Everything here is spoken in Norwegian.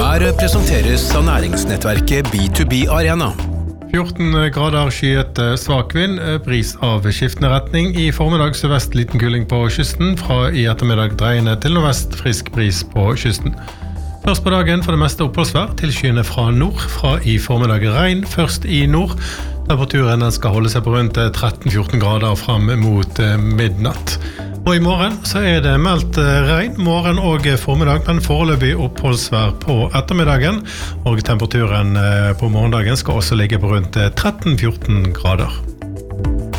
Her presenteres av næringsnettverket B2B Arena. 14 grader skyet svak vind, bris av skiftende retning. I formiddag sørvest liten kuling på kysten, fra i ettermiddag dreiende til nordvest frisk bris på kysten. Først på dagen for det meste oppholdsvær, tilskyende fra nord, fra i formiddag regn, først i nord. Temperaturen den skal holde seg på rundt 13-14 grader frem mot midnatt. Og i morgen så det meldt regn, morgen og formiddag, men foreløpig oppholdsvær på ettermiddagen, og temperaturen på morgendagen skal også ligge på rundt 13-14 grader.